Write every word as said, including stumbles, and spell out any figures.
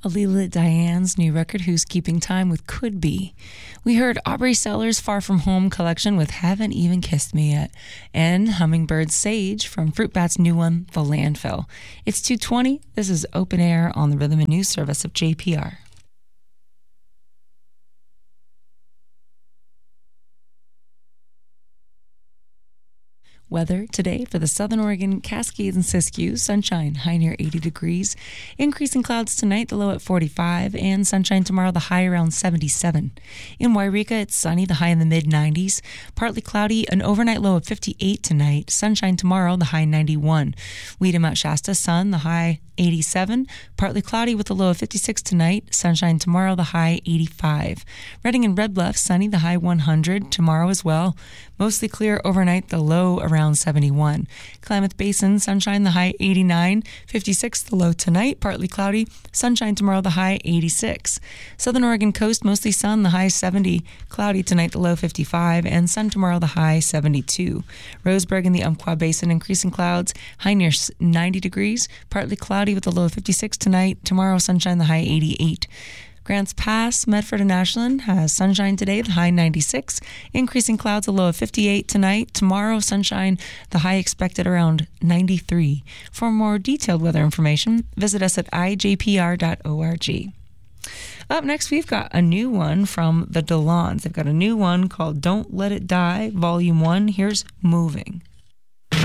Alila Diane's new record, Who's Keeping Time with Could Be. We heard Aubrey Sellers' Far From Home collection with Haven't Even Kissed Me Yet, and Hummingbird Sage from Fruit Bat's new one, The Landfill. It's two twenty. This is Open Air on the Rhythm and News Service of J P R. Weather today for the Southern Oregon Cascades and Siskiyou. Sunshine, high near eighty degrees. Increasing clouds tonight, the low at forty-five. And sunshine tomorrow, the high around seventy-seven. In Wairika, it's sunny, the high in the mid nineties. Partly cloudy, an overnight low of fifty-eight tonight. Sunshine tomorrow, the high ninety-one. Weedham, Mount Shasta, sun, the high eighty-seven. Partly cloudy with a low of fifty-six tonight. Sunshine tomorrow, the high eighty-five. Redding and Red Bluff, sunny, the high one hundred. Tomorrow as well. Mostly clear overnight, the low around seventy-one. Klamath Basin, sunshine, the high eighty-nine. fifty-six, the low tonight. Partly cloudy. Sunshine tomorrow, the high eighty-six. Southern Oregon coast, mostly sun, the high seventy. Cloudy tonight, the low fifty-five. And sun tomorrow, the high seventy-two. Roseburg and the Umpqua Basin, increasing clouds, high near ninety degrees. Partly cloudy with a low of fifty-six tonight. Tomorrow, sunshine, the high eighty-eight. Grants Pass, Medford and Ashland has sunshine today, the high ninety-six. Increasing clouds, a low of fifty-eight tonight. Tomorrow, sunshine, the high expected around ninety-three. For more detailed weather information, visit us at i j p r dot org. Up next, we've got a new one from the Delons. They've got a new one called Don't Let It Die, Volume one. Here's Moving.